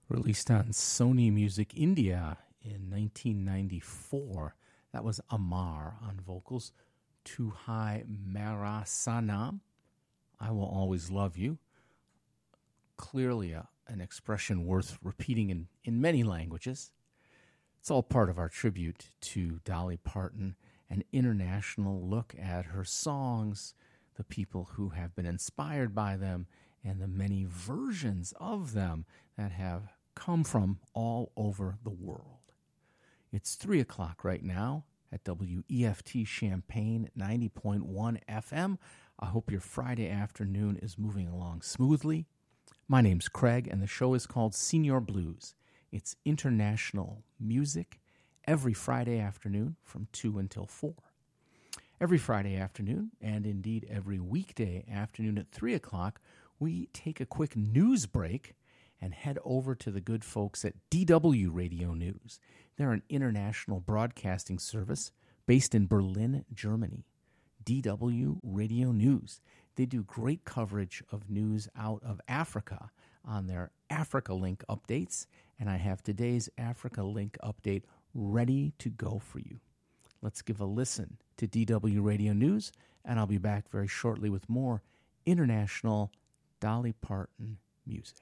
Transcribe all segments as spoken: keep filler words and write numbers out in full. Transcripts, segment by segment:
Released on Sony Music India in nineteen ninety-four. That was Amar on vocals. Tu Hai Mera Sanam, I Will Always Love You. Clearly a, an expression worth repeating in, in many languages. It's all part of our tribute to Dolly Parton, an international look at her songs, the people who have been inspired by them, and the many versions of them that have come from all over the world. It's three o'clock right now at W E F T Champaign ninety point one F M. I hope your Friday afternoon is moving along smoothly. My name's Craig, and the show is called Senior Blues. It's international music every Friday afternoon from two until four. Every Friday afternoon, and indeed every weekday afternoon at three o'clock, we take a quick news break and head over to the good folks at D W Radio News. They're an international broadcasting service based in Berlin, Germany. D W Radio News. They do great coverage of news out of Africa on their Africa Link updates, and I have today's Africa Link update ready to go for you. Let's give a listen to D W Radio News, and I'll be back very shortly with more international Dolly Parton music.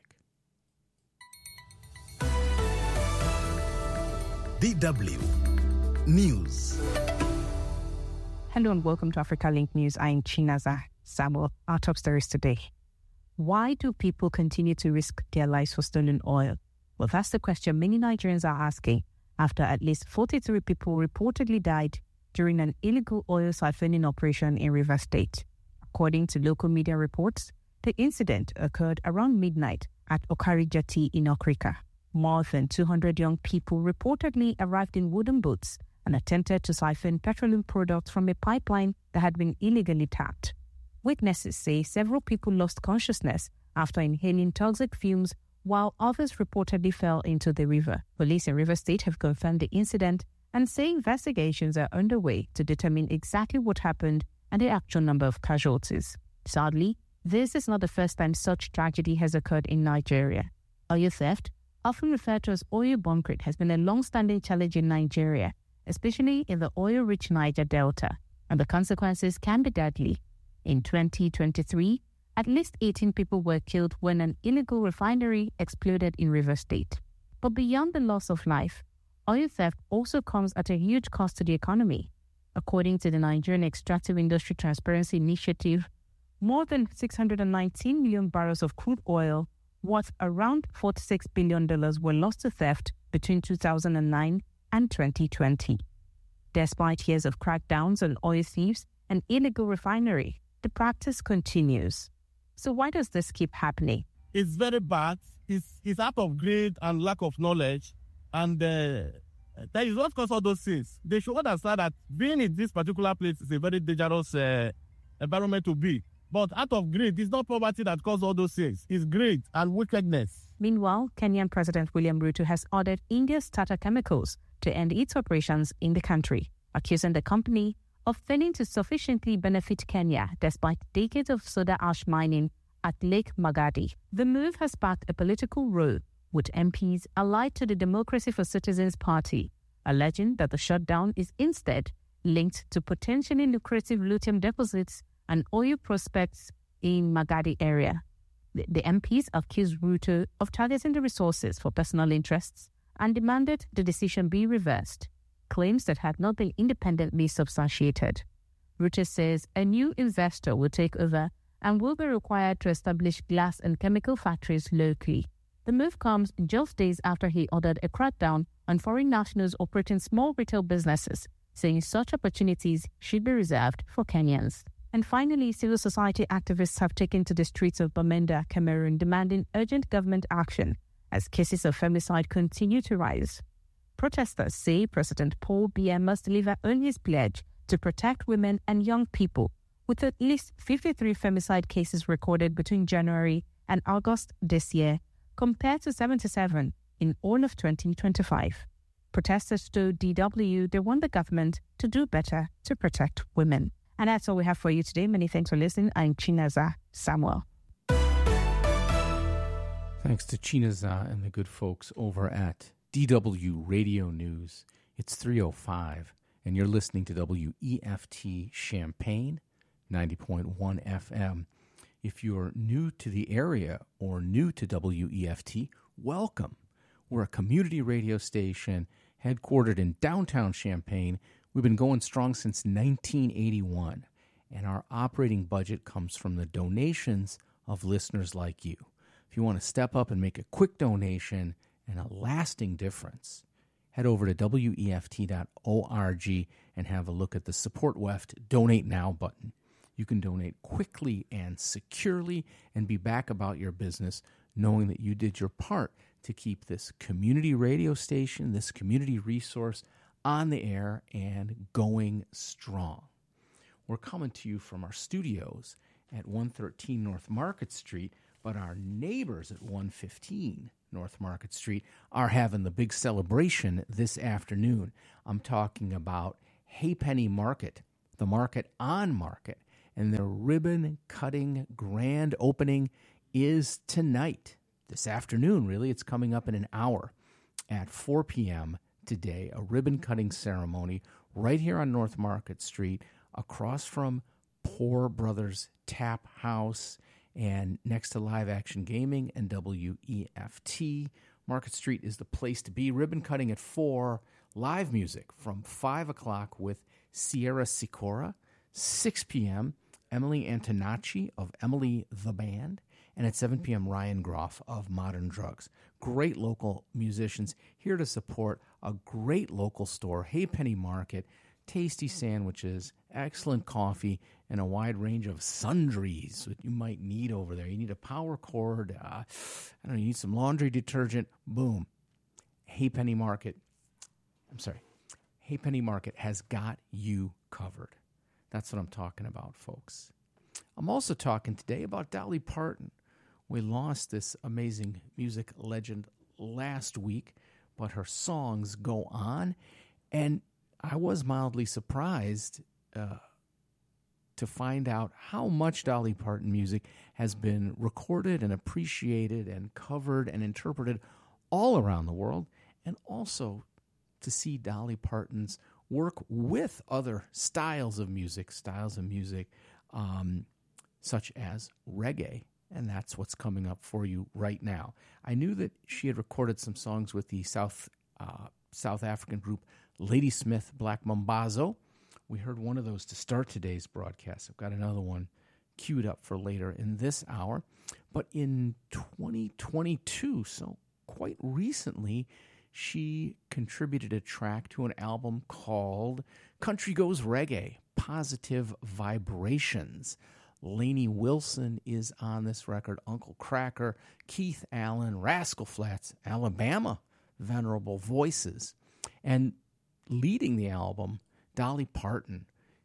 D W News. Hello and welcome to Africa Link News. I'm Chinaza Samuel. Our top stories today. Why do people continue to risk their lives for stolen oil? Well, that's the question many Nigerians are asking after at least forty-three people reportedly died during an illegal oil siphoning operation in Rivers State. According to local media reports, the incident occurred around midnight at Okari Jetty in Okrika. More than two hundred young people reportedly arrived in wooden boats and attempted to siphon petroleum products from a pipeline that had been illegally tapped. Witnesses say several people lost consciousness after inhaling toxic fumes, while others reportedly fell into the river. Police in Rivers State have confirmed the incident and say investigations are underway to determine exactly what happened and the actual number of casualties. Sadly, this is not the first time such tragedy has occurred in Nigeria. Oil theft, often referred to as oil bunkering, has been a long-standing challenge in Nigeria, especially in the oil-rich Niger Delta, and the consequences can be deadly. In twenty twenty-three, at least eighteen people were killed when an illegal refinery exploded in Rivers State. But beyond the loss of life, oil theft also comes at a huge cost to the economy. According to the Nigerian Extractive Industry Transparency Initiative, more than six hundred nineteen million barrels of crude oil worth around forty-six billion dollars were lost to theft between two thousand nine and twenty twenty. Despite years of crackdowns on oil thieves and illegal refinery, the practice continues. So why does this keep happening? It's very bad. It's, it's out of greed and lack of knowledge. And uh, that is what causes all those things. They should understand that being in this particular place is a very dangerous uh, environment to be. But out of greed, it's not poverty that causes all those things. It's greed and wickedness. Meanwhile, Kenyan President William Ruto has ordered India's Tata Chemicals to end its operations in the country, accusing the company of failing to sufficiently benefit Kenya despite decades of soda ash mining at Lake Magadi. The move has sparked a political row, with M Ps allied to the Democracy for Citizens Party, alleging that the shutdown is instead linked to potentially lucrative lithium deposits and oil prospects in Magadi area. The, the M Ps accused Ruto of targeting the resources for personal interests and demanded the decision be reversed, claims that had not been independently substantiated. Ruto says a new investor will take over and will be required to establish glass and chemical factories locally. The move comes just days after he ordered a crackdown on foreign nationals operating small retail businesses, saying such opportunities should be reserved for Kenyans. And finally, civil society activists have taken to the streets of Bamenda, Cameroon, demanding urgent government action as cases of femicide continue to rise. Protesters say President Paul Biya must deliver on his pledge to protect women and young people, with at least fifty-three femicide cases recorded between January and August this year, compared to seventy-seven in all of twenty twenty-five. Protesters told D W they want the government to do better to protect women. And that's all we have for you today. Many thanks for listening. I'm Chinaza Samuel. Thanks to Chinaza and the good folks over at D W Radio News. It's three oh five, and you're listening to W E F T Champaign, ninety point one F M. If you're new to the area or new to W E F T, welcome. We're a community radio station headquartered in downtown Champaign. We've been going strong since nineteen eighty-one, and our operating budget comes from the donations of listeners like you. If you want to step up and make a quick donation and a lasting difference, head over to W E F T dot org and have a look at the Support W E F T Donate Now button. You can donate quickly and securely and be back about your business knowing that you did your part to keep this community radio station, this community resource on the air and going strong. We're coming to you from our studios at one thirteen North Market Street, but our neighbors at one fifteen North Market Street are having the big celebration this afternoon. I'm talking about Haypenny Market, the market on Market, and their ribbon-cutting grand opening is tonight, this afternoon, really. It's coming up in an hour at four p.m. today, a ribbon-cutting ceremony right here on North Market Street, across from Poor Brothers Tap House and next to Live Action Gaming and W E F T. Market Street is the place to be. Ribbon cutting at four, live music from five o'clock with Sierra Sicora, six p.m., Emily Antonacci of Emily the Band, and at seven p.m., Ryan Groff of Modern Drugs. Great local musicians here to support a great local store, Haypenny Market, tasty sandwiches, excellent coffee, and a wide range of sundries that you might need over there. You need a power cord, uh, I don't know, you need some laundry detergent, boom. Haypenny Market, I'm sorry, Haypenny Market has got you covered. That's what I'm talking about, folks. I'm also talking today about Dolly Parton. We lost this amazing music legend last week, but her songs go on, and I was mildly surprised uh, to find out how much Dolly Parton music has been recorded and appreciated and covered and interpreted all around the world, and also to see Dolly Parton's work with other styles of music, styles of music um, such as reggae, and that's what's coming up for you right now. I knew that she had recorded some songs with the South uh, South African group Ladysmith Black Mambazo. We heard one of those to start today's broadcast. I've got another one queued up for later in this hour. But in twenty twenty-two, so quite recently, she contributed a track to an album called Country Goes Reggae, Positive Vibrations. Lainey Wilson is on this record, Uncle Cracker, Keith Allen, Rascal Flatts, Alabama, Venerable Voices. And leading the album, Dolly Parton,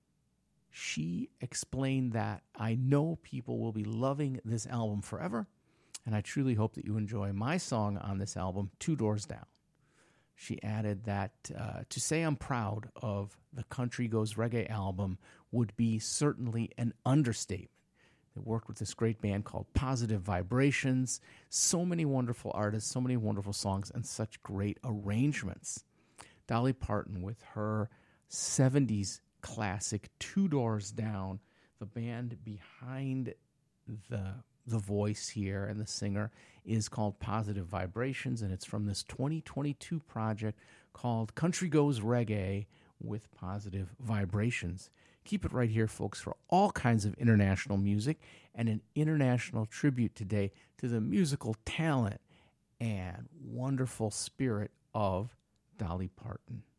she explained that I know people will be loving this album forever, and I truly hope that you enjoy my song on this album, Two Doors Down. She added that uh, to say I'm proud of the Country Goes Reggae album would be certainly an understatement. They worked with this great band called Positive Vibrations. So many wonderful artists, so many wonderful songs, and such great arrangements. Dolly Parton with her seventies classic Two Doors Down, the band behind the the voice here and the singer is called Positive Vibrations, and it's from this twenty twenty-two project called Country Goes Reggae with Positive Vibrations. Keep it right here, folks, for all kinds of international music and an international tribute today to the musical talent and wonderful spirit of Dolly Parton.